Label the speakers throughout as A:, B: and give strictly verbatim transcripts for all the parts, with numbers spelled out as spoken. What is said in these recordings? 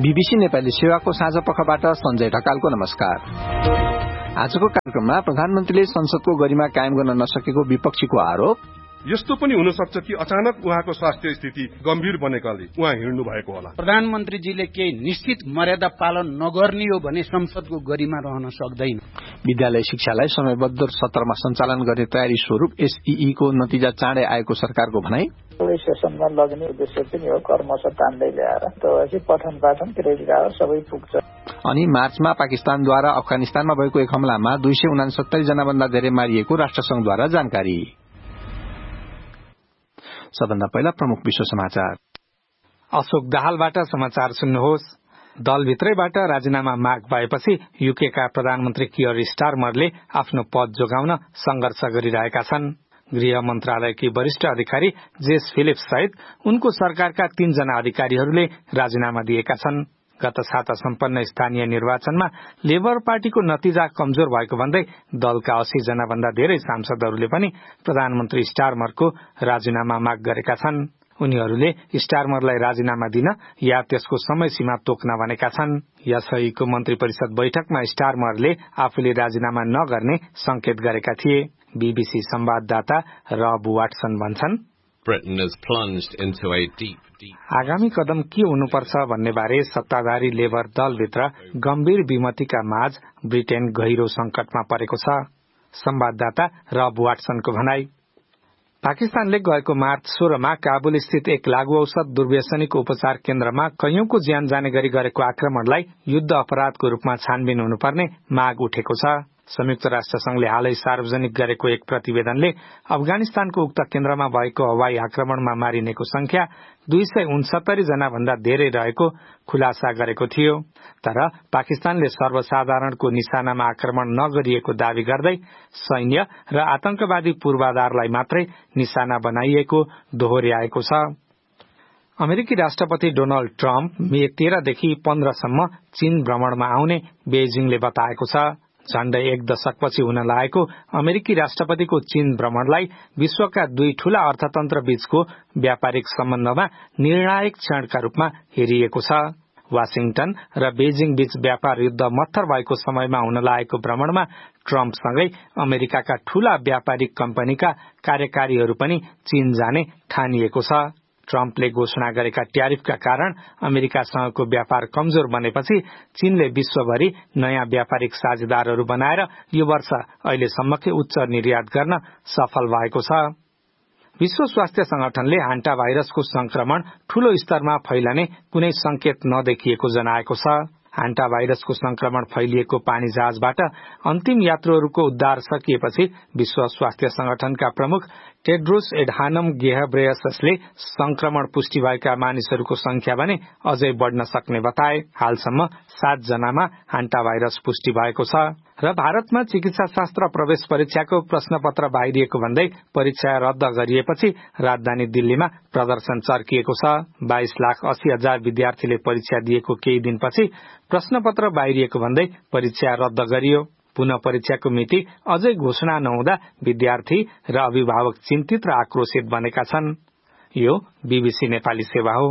A: BBC Nepali सेवाको साझा पखबाट सञ्जय ढकालको नमस्कार। आजको कार्यक्रममा प्रधानमन्त्रीले संसदको गरिमा कायम गर्न नसकेको विपक्षीको आरोप,
B: यस्तो पनि हुन सक्छ कि अचानक उहाँको स्वास्थ्य स्थिति गम्भीर बनेकाले उहाँ हिँड्नु भएको होला।
C: प्रधानमन्त्रीजीले केही निश्चित मर्यादा पालन नगर्ने हो भने संसदको गरिमा रहन सक्दैन।
A: विद्यालय शिक्षालाई समयबद्ध सत्रमा सञ्चालन गर्ने तयारी स्वरूप एसईई को नतिजा चाँडै आएको सरकारको भनाई।
D: सबै सेसनमा लग्ने उद्देश्य पनि हो, कर्मश तान्दै ल्याएर त्यसपछि पठन पाठन क्रेडिट आवर सबै पुग्छ।
A: अनि मार्चमा पाकिस्तानद्वारा अफगानिस्तानमा भएको एक हमलामा दुई सय उनासत्तरी जना भन्दा धेरै मारिएको राष्ट्रसंघद्वारा जानकारी। सबभन्दा पहिला प्रमुख विश्व समाचार।
E: अशोक दाहालबाट समाचार सुन्नुहोस्। दलभित्रैबाट राजीनामा माग भएपछि युकेका प्रधानमन्त्री कियर स्टारमरले आफ्नो पद जोगाउन संघर्ष गरिरहेका छन्। गृह मन्त्रालयकी वरिष्ठ अधिकारी जेस फिलिप्स सहित उनको सरकारका तीनजना अधिकारीहरूले राजीनामा दिएका छन्। गत साता सम्पन्न स्थानीय निर्वाचनमा लेबर पार्टीको नतिजा कमजोर भएको भन्दै दलका अस्सी जना भन्दा धेरै सांसदहरूले पनि प्रधानमन्त्री स्टारमरको राजीनामा माग गरेका छन्। उनीहरूले स्टारमरलाई राजीनामा दिन या त्यसको समय सीमा तोक्न भनेका छन्। यसैको मन्त्री परिषद बैठकमा स्टारमरले आफूले राजीनामा नगर्ने संकेत गरेका थिए। बीबीसी संवाददाता रब वाटसन भन्छन्, आगामी कदम के हुनुपर्छ भन्ने बारे सत्ताधारी लेबर दलभित्र गम्भीर विमतिका माझ ब्रिटेन गहिरो संकटमा परेको छ। संवाददाता रब वाटसनको भनाई। पाकिस्तानले गएको मार्च सोह्रमा काबुल स्थित एक लागू औषध दुर्व्यसनीको उपचार केन्द्रमा कैयौंको ज्यान जाने गरी गरेको आक्रमणलाई युद्ध अपराधको रूपमा छानबिन हुनुपर्ने माग उठेको छ। संयुक्त राष्ट्र संघले हालै सार्वजनिक गरेको एक प्रतिवेदनले अफगानिस्तानको उक्त केन्द्रमा भएको हवाई आक्रमणमा मारिनेको संख्या दुई सय उनसत्तरी जना भन्दा धेरै रहेको खुलासा गरेको थियो। तर पाकिस्तानले सर्वसाधारणको निशानामा आक्रमण नगरिएको दावी गर्दै सैन्य र आतंकवादी पूर्वाधारलाई मात्रै निशाना बनाइएको दोहोर्याएको छ। अमेरिकी राष्ट्रपति डोनाल्ड ट्रम्प मे तेह्रदेखि पन्ध्रसम्म चीन भ्रमणमा आउने बेजिङले बताएको छ। झण्डै एक दशकपछि हुन लागेको अमेरिकी राष्ट्रपतिको चीन भ्रमणलाई विश्वका दुई ठूला अर्थतन्त्र बीचको व्यापारिक सम्बन्धमा निर्णायक क्षणका रूपमा हेरिएको छ। वाशिंगटन र बेजिङ बीच व्यापार युद्ध मत्थर भएको समयमा हुन लागेको भ्रमणमा ट्रम्पसँगै अमेरिकाका ठूला व्यापारिक कम्पनीका कार्यकारीहरू पनि चीन जाने ठानिएको छ। ट्रम्पले घोषणा गरेका ट्यारिफका कारण अमेरिकासँगको व्यापार कमजोर बनेपछि चीनले विश्वभरि नयाँ व्यापारिक साझेदारहरू बनाएर यो वर्ष अहिलेसम्मकै उच्च निर्यात गर्न सफल भएको छ। विश्व स्वास्थ्य संगठनले हान्टा भाइरसको संक्रमण ठूलो स्तरमा फैलने कुनै संकेत नदेखिएको जनाएको छ। हान्टा भाइरसको संक्रमण फैलिएको पानी जहाजबाट अन्तिम यात्रुहरूको उद्धार सकिएपछि विश्व स्वास्थ्य संगठनका प्रमुख टेड्रोस एडहानम घेब्रेयससले संक्रमण पुष्टि भएका मानिसहरूको संख्या भने अझै बढ़न सक्ने बताए। हालसम्म सात जनामा हान्टा भाइरस पुष्टि भएको छ। र भारतमा चिकित्सा शास्त्र प्रवेश परीक्षाको प्रश्नपत्र बाहिरिएको भन्दै परीक्षा रद्द गरिएपछि राजधानी दिल्लीमा प्रदर्शन चर्किएको छ। बाइस लाख अस्सी हजार विद्यार्थीले परीक्षा दिएको केही दिनपछि प्रश्नपत्र बाहिरिएको भन्दै परीक्षा रद्द गरियो। पुनः परीक्षाको मिति अझै घोषणा नहुँदा विद्यार्थी र अभिभावक चिन्तित र आक्रोशित बनेका छन्। यो बीबीसी नेपाली सेवा हो।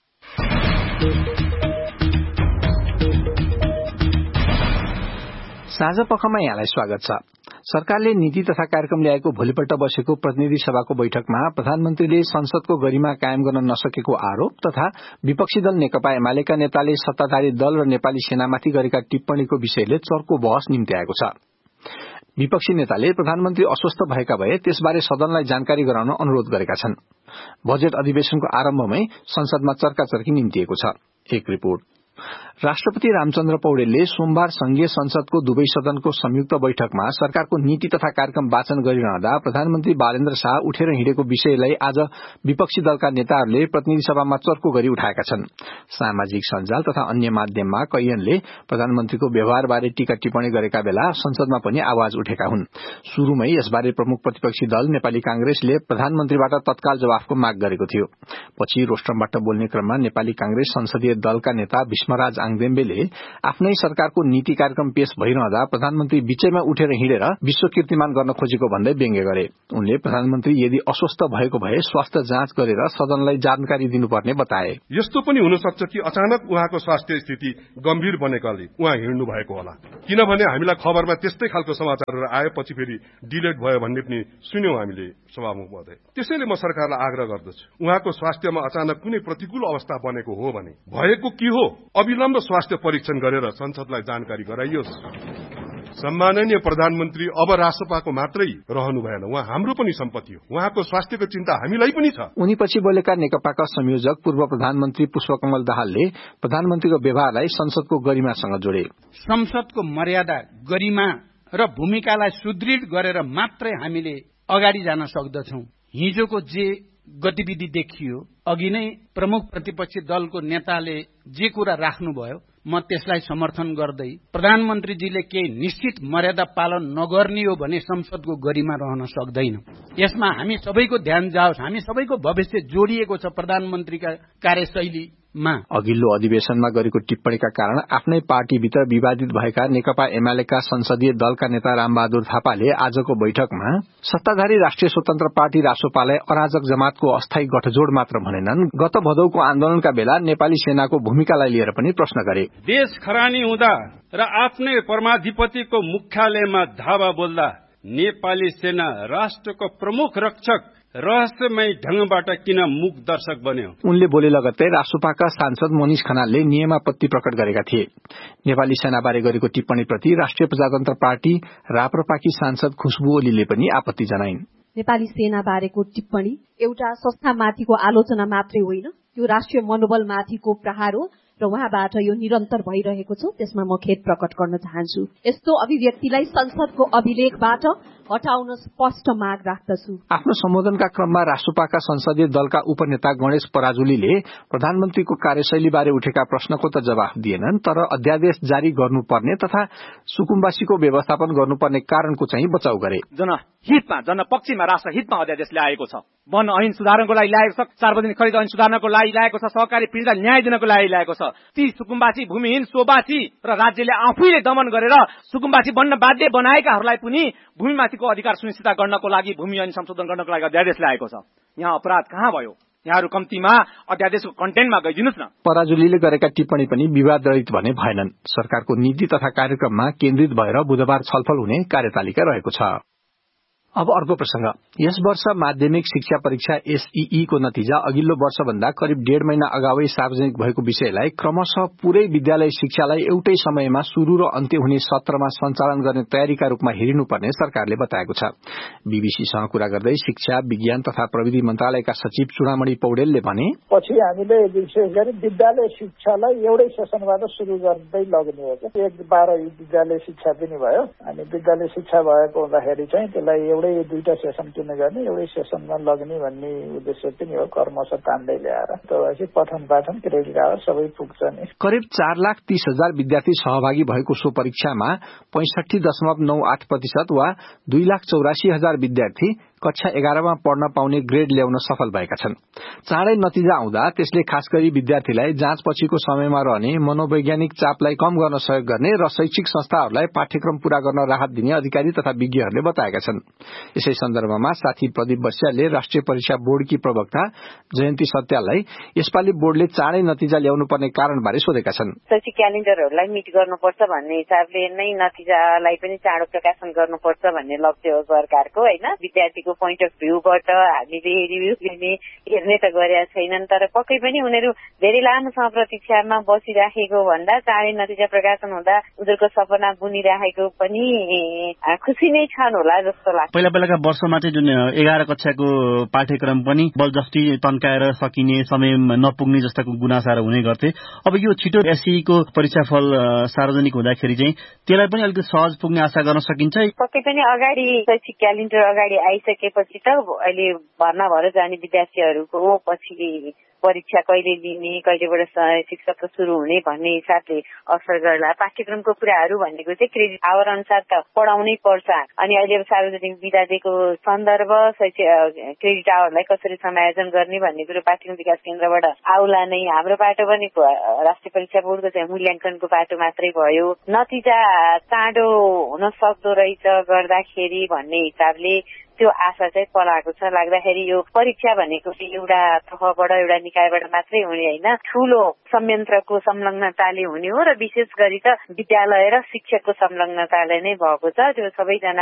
A: साझा पखमा यहाँलाई स्वागत छ। सरकारले नीति तथा कार्यक्रम ल्याएको भोलिपल्ट बसेको प्रतिनिधि सभाको बैठकमा प्रधानमन्त्रीले संसदको गरिमा कायम गर्न नसकेको आरोप तथा विपक्षी दल नेकपा एमालेका नेताले सत्ताधारी दल र नेपाली सेनामाथि गरेका टिप्पणीको विषयले चर्को बहस निम्त्याएको छ। विपक्षी नेताले प्रधानमन्त्री अस्वस्थ भएका भए त्यसबारे सदनलाई जानकारी गराउन अनुरोध गरेका छन्। बजेट अधिवेशनको आरम्भमै संसदमा चर्काचर्की निम्तिएको छ। एक रिपोर्ट। राष्ट्रपति रामचन्द्र पौडेलले सोमबार संघीय संसदको दुवै सदनको संयुक्त बैठकमा सरकारको नीति तथा कार्यक्रम वाचन गरिरहँदा प्रधानमन्त्री बालेन्द्र शाह उठेर हिँडेको विषयलाई आज विपक्षी दलका नेताहरूले प्रतिनिधि सभामा चर्को गरी उठाएका छन्। सामाजिक सञ्जाल तथा अन्य माध्यममा कैयनले प्रधानमन्त्रीको व्यवहारबारे टीका टिप्पणी गरेका बेला संसदमा पनि आवाज उठेका हुन्। शुरूमै यसबारे प्रमुख प्रतिपक्षी दल नेपाली कांग्रेसले प्रधानमन्त्रीबाट तत्काल जवाफको माग गरेको थियो। पछि रोस्ट्रमबाट बोल्ने क्रममा नेपाली कांग्रेस संसदीय दलका नेता पुष्पराज आङदेम्बेले आफ्नै सरकारको नीति कार्यक्रम पेश भइरहँदा प्रधानमन्त्री बीचैमा उठेर हिँडेर विश्व कीर्तिमान गर्न खोजेको भन्दै व्यङ्ग्य गरे। उनले प्रधानमन्त्री यदि अस्वस्थ भएको भए स्वास्थ्य जाँच गरेर सदनलाई जानकारी दिनुपर्ने बताए।
B: यस्तो पनि हुन सक्छ कि अचानक उहाँको स्वास्थ्य स्थिति गम्भीर बनेकाले उहाँ हिँड्नु भएको होला, किनभने हामीलाई खबरमा त्यस्तै खालको समाचारहरू आएपछि फेरि डिलेट भयो भन्ने पनि सुन्यौं हामीले सभामुख महोदय। त्यसैले म सरकारलाई आग्रह गर्दछु, उहाँको स्वास्थ्यमा अचानक कुनै प्रतिकूल अवस्था बनेको हो भने भएको के हो अविलम्ब स्वास्थ्य परीक्षण गरेर संसदलाई जानकारी गराइयोस्। सम्माननीय प्रधानमन्त्री अब राष्ट्रपाको मात्रै रहनु भएन, उहाँ हाम्रो पनि सम्पत्ति हो, उहाँको स्वास्थ्यको चिन्ता हामीलाई पनि छ।
A: उनी पछि बोलेका नेकपाका संयोजक पूर्व प्रधानमन्त्री पुष्पकमल दाहालले प्रधानमन्त्रीको व्यवहारलाई संसदको गरिमासँग जोडे।
C: संसदको मर्यादा, गरिमा र भूमिकालाई सुदृढ गरेर मात्रै हामीले अगाडि जान सक्दछौं। हिजोको जे गतिविधि देखियो, अघि नै प्रमुख प्रतिपक्षी दलको नेताले जे कुरा राख्नुभयो, म त्यसलाई समर्थन गर्दै प्रधानमन्त्रीजीले केही निश्चित मर्यादा पालन नगर्ने हो भने संसदको गरिमा रहन सक्दैन। यसमा हामी सबैको ध्यान जाओस्, हामी सबैको भविष्य जोडिएको छ प्रधानमन्त्रीका कार्यशैलीमा।
A: अघिल्लो अधिवेशनमा गरेको टिप्पणीका कारण आफ्नै पार्टीभित्र विवादित भएका नेकपा एमालेका संसदीय दलका नेता रामबहादुर थापाले आजको बैठकमा सत्ताधारी राष्ट्रिय स्वतन्त्र पार्टी रासोपालाई अराजक जमातको अस्थायी गठजोड मात्र भनेनन्, गत भदौको आन्दोलनका बेला नेपाली सेनाको भूमिकालाई लिएर पनि प्रश्न गरे।
F: देश खरानी हुँदा र आफ्नै परमाधिपतिको मुख्यालयमा धावा बोल्दा नेपाली सेना राष्ट्रको प्रमुख रक्षक रहस्यमय ढंगबाट किन मुख दर्शक बन्यो?
A: उनले बोले लगत्तै रासोपाका सांसद मनिष खनालले नियमापत्ति प्रकट गरेका थिए। नेपाली सेनाबारे गरेको टिप्पणीप्रति राष्ट्रिय प्रजातन्त्र पार्टी राप्रपाकी सांसद खुशबु ओलीले पनि आपत्ति जनाइन्।
G: नेपाली सेना बारेको टिप्पणी एउटा संस्थामाथिको आलोचना मात्रै होइन, यो राष्ट्रिय मनोबलमाथिको प्रहार हो र उहाँबाट यो निरन्तर भइरहेको छ। त्यसमा म खेद प्रकट गर्न चाहन्छु। यस्तो अभिव्यक्तिलाई संसदको अभिलेखबाट हटाउन स्पष्ट माग राख्दछु।
A: आफ्नो सम्बोधनका क्रममा रासोपाका संसदीय दलका उपनेता गणेश पराजुलीले प्रधानमन्त्रीको कार्यशैलीबारे उठेका प्रश्नको त जवाफ दिएनन्, तर अध्यादेश जारी गर्नुपर्ने तथा सुकुम्बासीको व्यवस्थापन गर्नुपर्ने कारणको चाहिँ बचाउ गरे।
H: जनहितमा, जनपक्षमा, राष्ट्रहितमा अध्यादेश ल्याएको छ। वन ऐन सुधार्नको लागि ल्याएको छ, सार्वजनिक खरिद ऐन सुधार्नको लागि ल्याएको छ, सहकारी पीडितलाई न्याय दिनको लागि ल्याएको छ। ती सुकुम्बासी, भूमिहीन, सोबासी र राज्यले आफैले दमन गरेर सुकुम्बासी बन्न बाध्य बनाएकाहरूलाई पनि भूमिमाथिको अधिकार सुनिश्चित गर्नको लागि भूमि ऐन संशोधन गर्नको लागि अध्यादेश ल्याएको छ। यहाँ अपराध कहाँ भयो? यहाँहरू कम्तीमा अध्यादेशको कन्टेन्टमा गइदिनुस् न।
A: पराजुलीले गरेका टिप्पणी पनि विवादरहित भने भएनन्। सरकारको नीति तथा कार्यक्रममा केन्द्रित भएर बुधबार छलफल हुने कार्यतालिका रहेको छ। अब अर्को प्रसंग। यस वर्ष माध्यमिक शिक्षा परीक्षा एसईई को नतिजा अघिल्लो वर्षभन्दा करिब डेढ महिना अगावै सार्वजनिक भएको विषयलाई क्रमशः पूरै विद्यालय शिक्षालाई एउटै समयमा शुरू र अन्त्य हुने सत्रमा सञ्चालन गर्ने तयारीका रूपमा हेरिनुपर्ने सरकारले बताएको छ। बीबीसीसँग कुरा गर्दै शिक्षा, विज्ञान तथा प्रविधि मन्त्रालयका सचिव चुडामणि पौडेलले भने,
D: पछि हामीले विशेष गरी विद्यालय शिक्षालाई एउटै सेसनबाट शुरू गर्दै लग्ने हो। एक बाह्र विद्यालय शिक्षा पनि भयो, अनि विद्यालय शिक्षा भएको हुँदाखेरि चाहिँ त्यसलाई एउटै दुईटा सेसन किन गर्ने, एउटै सेसनमा लग्ने भन्ने उद्देश्य पनि हो। कर्मश तान्दै ल्याएर त्यसपछि पठन पाठन क्रेडिट आवर सबै पुग्छ नि।
A: करिब चार लाख तीस हजार विद्यार्थी सहभागी भएको सो परीक्षामा पैंसठी दशमलव नौ आठ प्रतिशत वा दुई लाख चौरासी हजार विद्यार्थी कक्षा एघारमा पढ्न पाउने ग्रेड ल्याउन सफल भएका छन्। चाँडै नतिजा आउँदा त्यसले खास गरी विद्यार्थीलाई जाँचपछिको समयमा रहने मनोवैज्ञानिक चापलाई कम गर्न सहयोग गर्ने र शैक्षिक संस्थाहरूलाई पाठ्यक्रम पूरा गर्न राहत दिने अधिकारी तथा विज्ञहरूले बताएका छन्। यसै सन्दर्भमा साथी प्रदीप बस्यालले राष्ट्रिय परीक्षा बोर्डकी प्रवक्ता जयन्ती सत्याललाई यसपालि बोर्डले चाँडै नतिजा ल्याउनु पर्ने कारणबारे सोधेका छन्।
I: शैक्षिक क्यालेन्डरहरूलाई मिट गर्नुपर्छ भन्ने हिसाबले नै नतिजालाई पनि चाँडो प्रकाशन गर्नुपर्छ भन्ने लक्ष्य हो सरकारको, होइन? विद्यार्थीको पोइन्ट अफ भ्यूबाट हामीले रिभ्यू लिने हेर्ने त गरेका छैनन्, तर पक्कै पनि उनीहरू धेरै लामो समय प्रतीक्षामा बसिराखेको भन्दा चाँडै नतिजा प्रकाशन हुँदा उनीहरूको सपना बुनिराखेको पनि खुसी नै छन् होला जस्तो लाग्छ।
J: पहिला पहिलाका वर्षमा चाहिँ जुन एघार कक्षाको पाठ्यक्रम पनि बलजफ्ती तन्काएर सकिने, समय नपुग्ने जस्ताको गुनासाहरू हुने गर्थे। अब यो छिटो एसईको परीक्षाफल सार्वजनिक हुँदाखेरि चाहिँ त्यसलाई पनि अलिकति सहज पुग्ने आशा गर्न सकिन्छ।
I: पक्कै पनि अगाडि शैक्षिक क्यालेन्डर अगाडि आइसकेपछि त अहिले भर्ना भएर जाने विद्यार्थीहरूको पछि परीक्षा कहिले लिने, कहिलेबाट शिक्षक सुरु हुने भन्ने हिसाबले असर गर्ला। पाठ्यक्रमको कुराहरू भनेको चाहिँ क्रेडिट आवर अनुसार त पढाउनै पर्छ। अनि अहिले सार्वजनिक विधा दिएको सन्दर्भ क्रेडिट आवरलाई कसरी समायोजन गर्ने भन्ने कुरो पाठ्यक्रम विकास केन्द्रबाट आउला नै। हाम्रो बाटो पनि राष्ट्रिय परीक्षा बोर्डको चाहिँ मूल्याङ्कनको बाटो मात्रै भयो। नतिजा चाँडो हुन सक्दो रहेछ गर्दाखेरि भन्ने हिसाबले त्यो आशा चाहिँ पलाएको छ। लाग्दाखेरि यो परीक्षा भनेको एउटा तहबाट एउटा निकायबाट मात्रै हुने होइन, ठूलो संयन्त्रको संलग्नताले हुने हो र विशेष गरी त विद्यालय र शिक्षकको संलग्नताले नै भएको छ। त्यो सबैजना